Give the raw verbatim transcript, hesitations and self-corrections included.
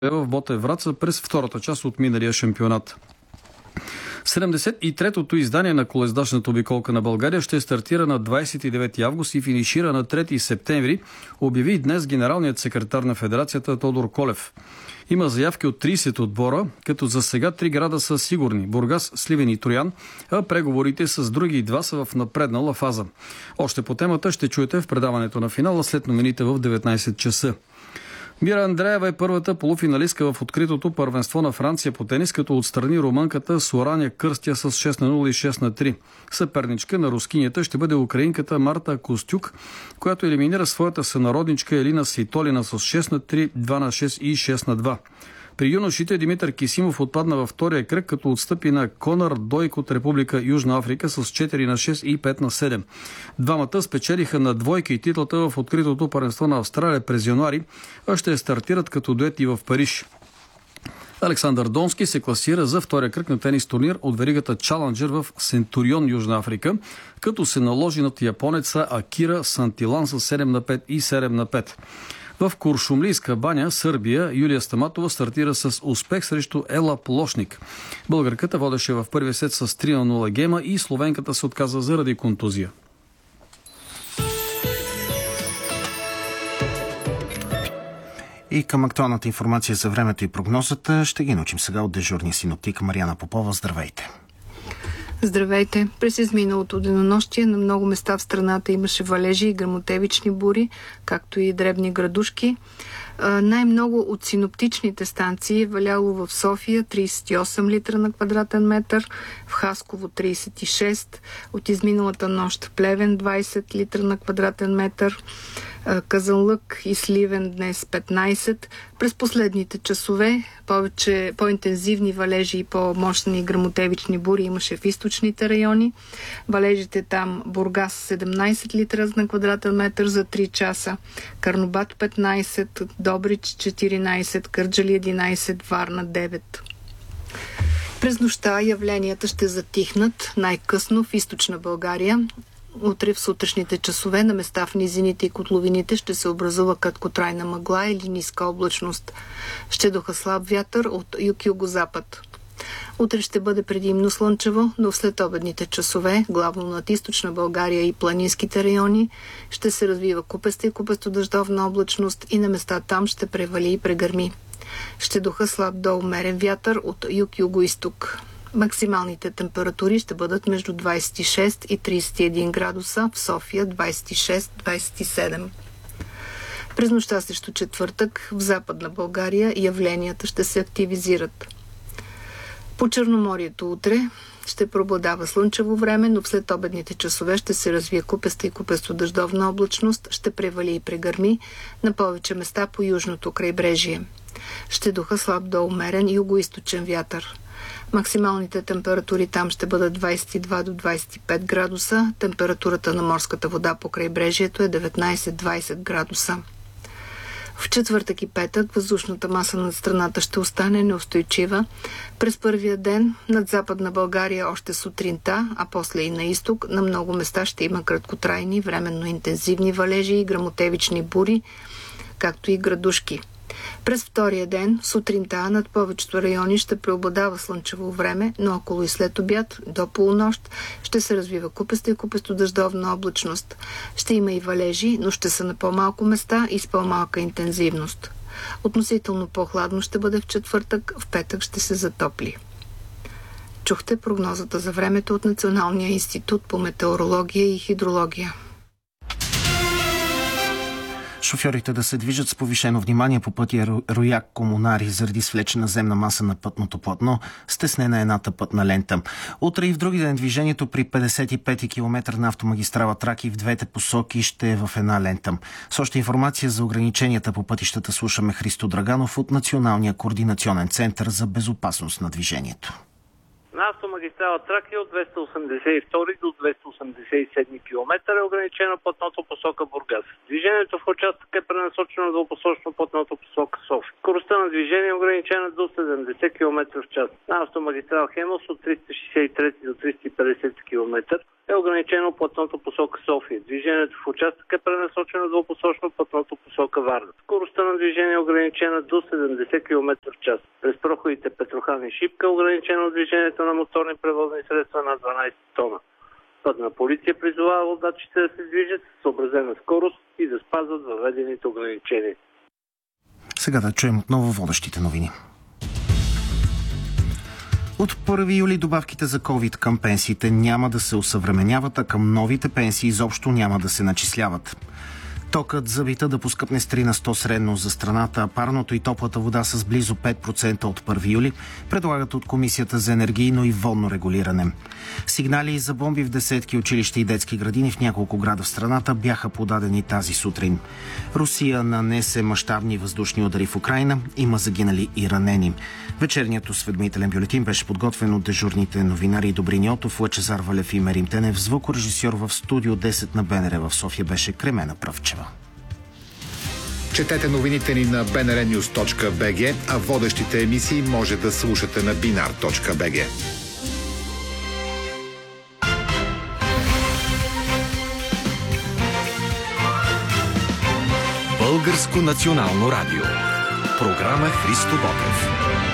в Ботев Враца през втората част от миналия шампионат. седемдесет и третото издание на колездачната обиколка на България ще стартира на двадесет и девети август и финишира на трети септември, обяви днес генералният секретар на федерацията Тодор Колев. Има заявки от тридесет отбора, като за сега три града са сигурни – Бургас, Сливен и Троян, а преговорите с други два са в напреднала фаза. Още по темата ще чуете в предаването на финала след новините в деветнадесет часа. Мира Андреева е първата полуфиналистка в откритото първенство на Франция по тенис, като отстрани румънката Сораня Кърстя с шест на нула и шест на три. Съперничка на рускинята ще бъде украинката Марта Костюк, която елиминира своята сънародничка Елина Сейтолина с шест на три, два на шест и шест на два. При юношите Димитър Кисимов отпадна във втория кръг, като отстъпи на Конър Дойк от Република Южна Африка с четири на шест и пет на седем. Двамата спечелиха на двойка и титлата в откритото първенство на Австралия през януари, а ще стартират като дует и в Париж. Александър Донски се класира за втория кръг на тенис турнир от веригата Чаленджер в Сентурион, Южна Африка, като се наложи над японеца Акира Сантилан с седем на пет и седем на пет. В Куршумлийска баня, Сърбия, Юлия Стаматова стартира с успех срещу Ела Плошник. Българката водеше в първия сет с три на нула гейма и словенката се отказа заради контузия. И към актуалната информация за времето и прогнозата ще ги научим сега от дежурния синоптик Мариана Попова. Здравейте! Здравейте! През изминалото денонощие на много места в страната имаше валежи и гръмотевични бури, както и дребни градушки. Най-много от синоптичните станции е валяло в София тридесет и осем литра на квадратен метър, в Хасково тридесет и шест, от изминалата нощ в Плевен двадесет литра на квадратен метър, Казанлък и Сливен днес петнадесет. През последните часове повече по-интензивни валежи и по-мощни гръмотевични бури имаше в източните райони. Валежите там: Бургас седемнадесет литра на квадратен метър за три часа, Карнобат петнадесет, Добрич четиринадесет, Кърджали единадесет, Варна девет. През нощта явленията ще затихнат най-късно в източна България. Утре в сутрешните часове на места в низините и котловините ще се образува краткотрайна мъгла или ниска облачност. Ще духа слаб вятър от юг-югозапад. Утре ще бъде предимно слънчево, но в следобедните часове, главно над източна България и планинските райони, ще се развива купеста и купесто-дъждовна облачност и на места там ще превали и прегърми. Ще духа слаб до умерен вятър от юг-югоизток. Максималните температури ще бъдат между двадесет и шест и тридесет и един градуса, в София двадесет и шест до двадесет и седем. През нощта срещу четвъртък в Западна България явленията ще се активизират. По Черноморието утре ще преобладава слънчево време, но в следобедните часове ще се развие купеста и купесто-дъждовна облачност, ще превали и прегърми на повече места по южното крайбрежие. Ще духа слаб до умерен югоизточен вятър. Максималните температури там ще бъдат двадесет и два до двадесет и пет градуса, температурата на морската вода по крайбрежието е деветнадесет до двадесет градуса. В четвъртък и петък въздушната маса над страната ще остане неустойчива. През първия ден над Западна България още сутринта, а после и на изток, на много места ще има краткотрайни, временно интензивни валежи и гръмотевични бури, както и градушки. През втория ден, сутринта, над повечето райони ще преобладава слънчево време, но около и след обяд, до полунощ, ще се развива купеста и купесто-дъждовна облачност. Ще има и валежи, но ще са на по-малко места и с по-малка интензивност. Относително по-хладно ще бъде в четвъртък, в петък ще се затопли. Чухте прогнозата за времето от Националния институт по метеорология и хидрология. Шофьорите да се движат с повишено внимание по пътя Рояк-Комунари заради свлечена земна маса на пътното платно, стеснена едната пътна лента. Утре и в други ден движението при петдесет и пети километър на автомагистрала Тракий в двете посоки ще е в една лента. С още информация за ограниченията по пътищата слушаме Христо Драганов от Националния координационен център за безопасност на движението. На автомагистрала Тракия от двеста осемдесет и втори до двеста осемдесет и седми километър е ограничено платното посока Бургас. Движението в участък е пренасочено двупосочно платното посока София. Скоростта на движение е ограничена до седемдесет километра в час. На автомагистрала Хемос от триста шестдесет и трети до триста и петдесети километър е ограничено платното посока София. Движението в участък е пренасочено двупосочно платното посока Варна. Скоростта на движение е ограничена до седемдесет километра в час. През проходите Петрохан и Шипка е ограничено движението на моторни превозни средства на дванадесет тона. Пътна полиция призовава водачите да се движат с съобразена скорост и да спазват въведените ограничения. Сега да чуем отново водещите новини. От първи юли добавките за ковид към пенсиите няма да се осъвременяват, а към новите пенсии изобщо няма да се начисляват. Токът за бита да поскъпне с три на сто средно за страната, а парното и топлата вода с близо пет процента от първи юли, предлагат от Комисията за енергийно и водно регулиране. Сигнали за бомби в десетки училища и детски градини в няколко града в страната бяха подадени тази сутрин. Русия нанесе мащабни въздушни удари в Украйна, има загинали и ранени. Вечерният осведомителен бюлетин беше подготвен от дежурните новинари Добрин Йотов, Лъчезар Валев и Мерим Тенев. Звукорежисьор в студио десет на БНР в София беше Кремена Пръвчева. Четете новините ни на би ен ар нюз точка би джи, а водещите емисии може да слушате на бинар точка би джи. Българско национално радио. Програма Христо Ботев.